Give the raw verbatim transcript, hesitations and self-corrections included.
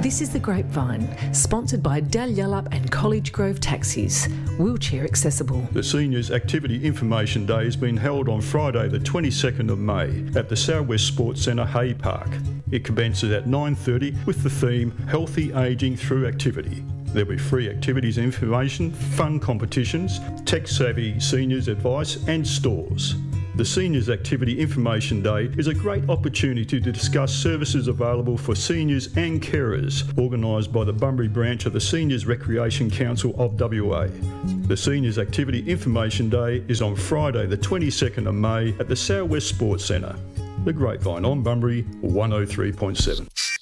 This is The Grapevine, sponsored by Dalyellup and College Grove Taxis, wheelchair accessible. The Seniors Activity Information Day has been held on Friday the twenty-second of May at the South West Sports Centre Hay Park. It commences at nine thirty with the theme Healthy Ageing Through Activity. There'll be free activities information, fun competitions, tech-savvy seniors advice and stores. The Seniors Activity Information Day is a great opportunity to discuss services available for seniors and carers, organised by the Bunbury branch of the Seniors Recreation Council of W A. The Seniors Activity Information Day is on Friday the twenty-second of May at the South West Sports Centre. The Grapevine on Bunbury one oh three point seven.